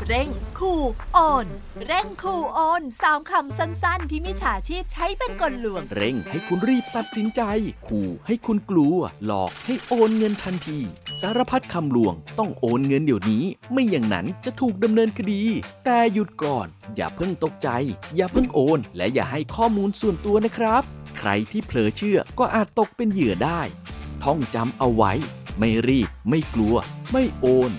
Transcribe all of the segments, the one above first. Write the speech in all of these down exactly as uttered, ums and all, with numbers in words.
เร่งขู่โอนเร่งขู่โอนสามคำสั้นๆที่มิจฉาชีพใช้เป็นกลลวงเร่งให้คุณรีบตัดสินใจขู่ให้คุณกลัวหลอกให้โอนเงินทันทีสารพัดคำลวงต้องโอนเงินเดี๋ยวนี้ไม่อย่างนั้นจะถูกดำเนินคดีแต่หยุดก่อนอย่าเพิ่งตกใจอย่าเพิ่งโอนและอย่าให้ข้อมูลส่วนตัวนะครับใครที่เผลอเชื่อก็อาจตกเป็นเหยื่อได้ท่องจำเอาไว้ไม่รีบไม่กลัวไม่โอน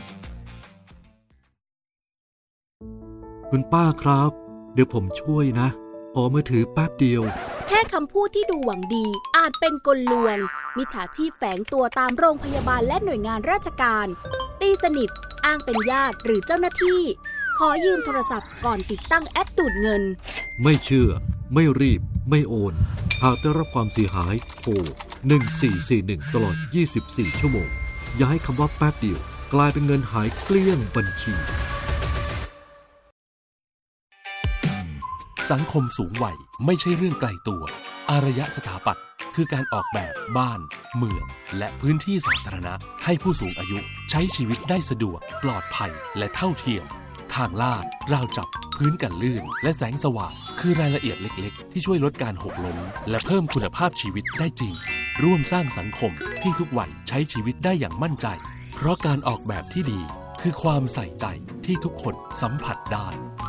คุณป้าครับเดี๋ยวผมช่วยนะขอมือถือแป๊บเดียวแค่คำพูดที่ดูหวังดีอาจเป็นกลลวงมิจฉาชีพแฝงตัวตามโรงพยาบาลและหน่วยงานราชการตีสนิทอ้างเป็นญาติหรือเจ้าหน้าที่ขอยืมโทรศัพท์ก่อนติดตั้งแอปดูดเงินไม่เชื่อไม่รีบไม่โอนหากได้รับความเสียหายโทรหนึ่งสี่สี่หนึ่งตลอดยี่สิบสี่ชั่วโมงอย่าให้คำว่าแป๊บเดียวกลายเป็นเงินหายเกลี้ยงบัญชีสังคมสูงวัยไม่ใช่เรื่องไกลตัวอารยสถาปัตย์คือการออกแบบบ้านเมืองและพื้นที่สาธารณะให้ผู้สูงอายุใช้ชีวิตได้สะดวกปลอดภัยและเท่าเทียมทางลาดราวจับพื้นกันลื่นและแสงสว่างคือรายละเอียดเล็กๆที่ช่วยลดการหกล้มและเพิ่มคุณภาพชีวิตได้จริงร่วมสร้างสังคมที่ทุกวัยใช้ชีวิตได้อย่างมั่นใจเพราะการออกแบบที่ดีคือความใส่ใจที่ทุกคนสัมผัสได้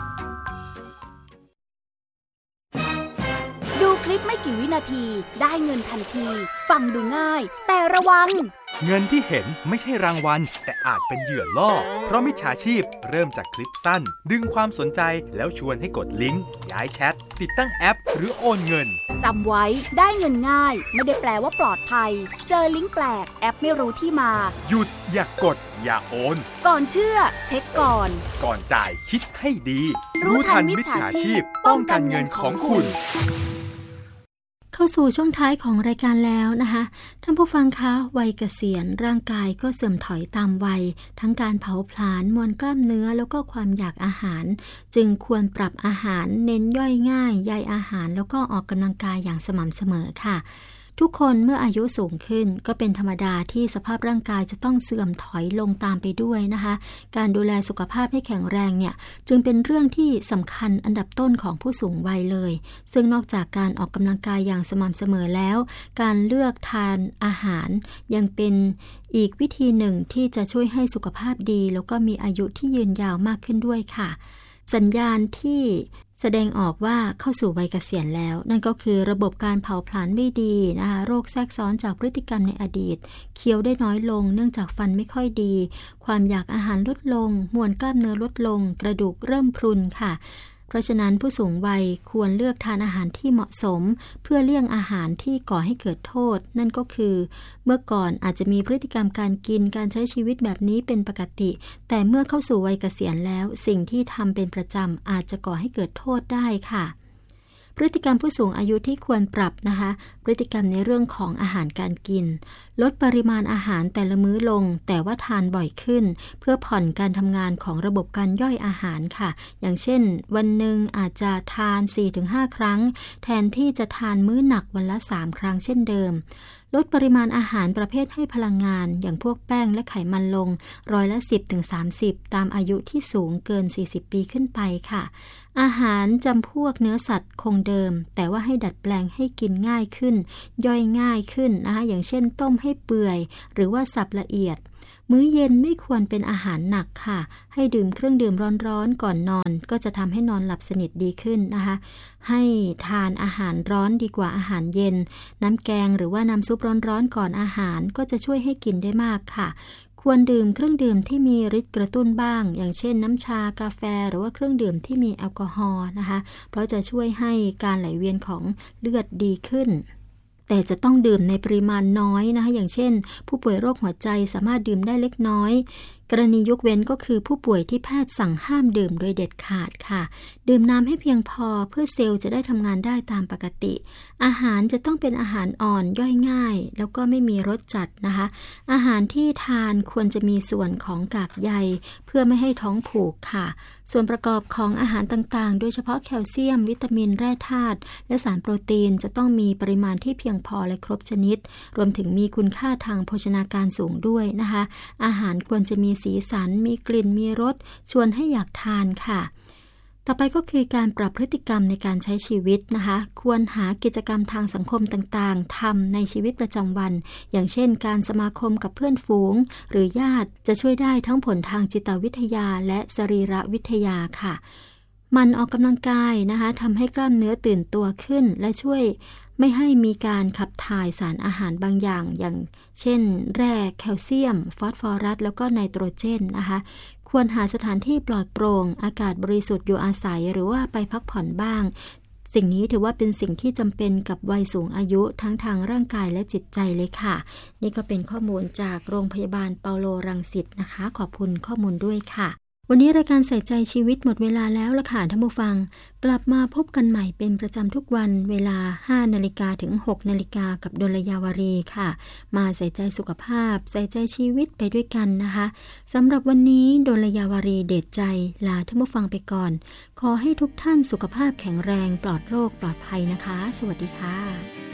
ดูคลิปไม่กี่วินาทีได้เงินทันทีฟังดูง่ายแต่ระวังเงินที่เห็นไม่ใช่รางวัลแต่อาจเป็นเหยื่อล่อเพราะมิจฉาชีพเริ่มจากคลิปสั้นดึงความสนใจแล้วชวนให้กดลิงก์ย้ายแชทติดตั้งแอปหรือโอนเงินจำไว้ได้เงินง่ายไม่ได้แปลว่าปลอดภัยเจอลิงก์แปลกแอปไม่รู้ที่มาหยุดอย่ากกดอย่าโอนก่อนเชื่อเช็คก่อนก่อนจ่ายคิดให้ดีรู้ทันมิจฉาชีพป้องกันเงินของคุณเข้าสู่ช่วงท้ายของรายการแล้วนะคะท่านผู้ฟังคะวัยเกษียณร่างกายก็เสื่อมถอยตามวัยทั้งการเผาผลาญมวลกล้ามเนื้อแล้วก็ความอยากอาหารจึงควรปรับอาหารเน้นย่อยง่ายใยอาหารแล้วก็ออกกำลังกายอย่างสม่ำเสมอค่ะทุกคนเมื่ออายุสูงขึ้นก็เป็นธรรมดาที่สภาพร่างกายจะต้องเสื่อมถอยลงตามไปด้วยนะคะการดูแลสุขภาพให้แข็งแรงเนี่ยจึงเป็นเรื่องที่สำคัญอันดับต้นของผู้สูงวัยเลยซึ่งนอกจากการออกกำลังกายอย่างสม่ำเสมอแล้วการเลือกทานอาหารยังเป็นอีกวิธีหนึ่งที่จะช่วยให้สุขภาพดีแล้วก็มีอายุที่ยืนยาวมากขึ้นด้วยค่ะสัญญาณที่แสดงออกว่าเข้าสู่วัยเกษียณแล้วนั่นก็คือระบบการเผาผลาญไม่ดีนะคะโรคแทรกซ้อนจากพฤติกรรมในอดีตเคี้ยวได้น้อยลงเนื่องจากฟันไม่ค่อยดีความอยากอาหารลดลงมวลกล้ามเนื้อลดลงกระดูกเริ่มพรุนค่ะเพราะฉะนั้นผู้สูงวัยควรเลือกทานอาหารที่เหมาะสมเพื่อเลี่ยงอาหารที่ก่อให้เกิดโทษนั่นก็คือเมื่อก่อนอาจจะมีพฤติกรรมการกินการใช้ชีวิตแบบนี้เป็นปกติแต่เมื่อเข้าสู่วัยเกษียณแล้วสิ่งที่ทำเป็นประจำอาจจะก่อให้เกิดโทษได้ค่ะพฤติกรรมผู้สูงอายุที่ควรปรับนะคะพฤติกรรมในเรื่องของอาหารการกินลดปริมาณอาหารแต่ละมื้อลงแต่ว่าทานบ่อยขึ้นเพื่อผ่อนการทำงานของระบบการย่อยอาหารค่ะอย่างเช่นวันหนึ่งอาจจะทาน สี่ถึงห้า ครั้งแทนที่จะทานมื้อหนักวันละสามครั้งเช่นเดิมลดปริมาณอาหารประเภทให้พลังงานอย่างพวกแป้งและไขมันลงร้อยละ สิบถึงสามสิบ ตามอายุที่สูงเกินสี่สิบปีขึ้นไปค่ะอาหารจำพวกเนื้อสัตว์คงเดิมแต่ว่าให้ดัดแปลงให้กินง่ายขึ้นย่อยง่ายขึ้นนะคะอย่างเช่นต้มให้เปื่อยหรือว่าสับละเอียดมื้อเย็นไม่ควรเป็นอาหารหนักค่ะให้ดื่มเครื่องดื่มร้อนๆก่อนนอนก็จะทำให้นอนหลับสนิทดีขึ้นนะคะให้ทานอาหารร้อนดีกว่าอาหารเย็นน้ำแกงหรือว่าน้ำซุปร้อนๆก่อนอาหารก็จะช่วยให้กินได้มากค่ะควรดื่มเครื่องดื่มที่มีฤทธิ์กระตุ้นบ้างอย่างเช่นน้ำชากาแฟหรือว่าเครื่องดื่มที่มีแอลกอฮอล์นะคะเพราะจะช่วยให้การไหลเวียนของเลือดดีขึ้นแต่จะต้องดื่มในปริมาณน้อยนะคะอย่างเช่นผู้ป่วยโรคหัวใจสามารถดื่มได้เล็กน้อยกรณียกเว้นก็คือผู้ป่วยที่แพทย์สั่งห้ามดื่มโดยเด็ดขาดค่ะดื่มน้ำให้เพียงพอเพื่อเซลล์จะได้ทำงานได้ตามปกติอาหารจะต้องเป็นอาหารอ่อนย่อยง่ายแล้วก็ไม่มีรสจัดนะคะอาหารที่ทานควรจะมีส่วนของกากใยเพื่อไม่ให้ท้องผูกค่ะส่วนประกอบของอาหารต่างๆโดยเฉพาะแคลเซียมวิตามินแร่ธาตุและสารโปรตีนจะต้องมีปริมาณที่เพียงพอและครบชนิดรวมถึงมีคุณค่าทางโภชนาการสูงด้วยนะคะอาหารควรจะมีสีสันมีกลิ่นมีรสชวนให้อยากทานค่ะต่อไปก็คือการปรับพฤติกรรมในการใช้ชีวิตนะคะควรหากิจกรรมทางสังคมต่างๆทำในชีวิตประจำวันอย่างเช่นการสมาคมกับเพื่อนฝูงหรือญาติจะช่วยได้ทั้งผลทางจิตวิทยาและสรีรวิทยาค่ะมันออกกำลังกายนะคะทำให้กล้ามเนื้อตื่นตัวขึ้นและช่วยไม่ให้มีการขับถ่ายสารอาหารบางอย่างอย่างเช่นแร่แคลเซียมฟอสฟอรัสแล้วก็ไนโตรเจนนะคะควรหาสถานที่ปลอดโปร่งอากาศบริสุทธิ์อยู่อาศัยหรือว่าไปพักผ่อนบ้างสิ่งนี้ถือว่าเป็นสิ่งที่จำเป็นกับวัยสูงอายุทั้งทางร่างกายและจิตใจเลยค่ะนี่ก็เป็นข้อมูลจากโรงพยาบาลเปาโลรังสิตนะคะขอบคุณข้อมูลด้วยค่ะวันนี้รายการใส่ใจชีวิตหมดเวลาแล้วละค่ะท่านผู้ฟังกลับมาพบกันใหม่เป็นประจำทุกวันเวลา ห้านาฬิกา ถึง หกนาฬิกา กับดลยาวารีค่ะมาใส่ใจสุขภาพใส่ใจชีวิตไปด้วยกันนะคะสำหรับวันนี้ดลยาวารีเดชใจลาท่านผู้ฟังไปก่อนขอให้ทุกท่านสุขภาพแข็งแรงปลอดโรคปลอดภัยนะคะสวัสดีค่ะ